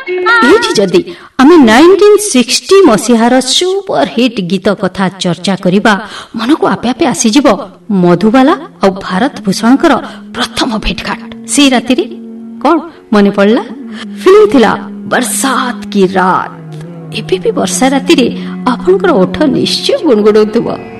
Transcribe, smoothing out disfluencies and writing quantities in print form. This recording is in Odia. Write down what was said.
ଏଇଠି ଯଦି ଆମେ 1960 ମସିହାର ସୁପର ହିଟ୍ ଗୀତ କଥା ଚର୍ଚ୍ଚା କରିବା ମନକୁ ଆପେ ଆପେ ଆସିଯିବ ମଧୁବାଲା ଆଉ ଭାରତ ଭୂଷଣଙ୍କର ପ୍ରଥମ ଭେଟଘାଟ। ସେଇ ରାତିରେ କଣ ମନେ ପଡିଲା? ଫିଲ୍ମ ଥିଲା ବର୍ଷାତ କି ରାତ। ଏବେ ବି ବର୍ଷା ରାତିରେ ଆପଣଙ୍କର ଓଠ ନିଶ୍ଚୟ ଗୁଣଗୁଣଉଥିବ।